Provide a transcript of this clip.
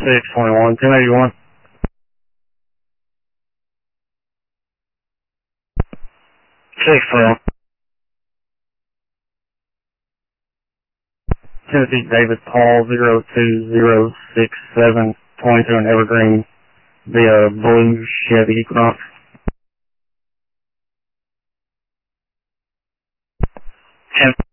621, 1081. Tennessee David Paul 02067, 22 in Evergreen, the blue Chevy Equinox. 10.